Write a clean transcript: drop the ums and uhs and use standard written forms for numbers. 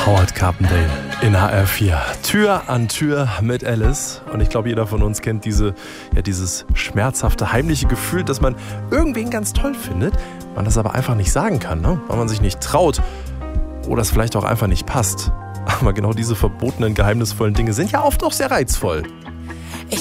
Howard Carpendale in HR4. Tür an Tür mit Alice. Und ich glaube, jeder von uns kennt dieses schmerzhafte, heimliche Gefühl, dass man irgendwen ganz toll findet, man das aber einfach nicht sagen kann, ne? Weil man sich nicht traut oder es vielleicht auch einfach nicht passt. Aber genau diese verbotenen, geheimnisvollen Dinge sind ja oft auch sehr reizvoll.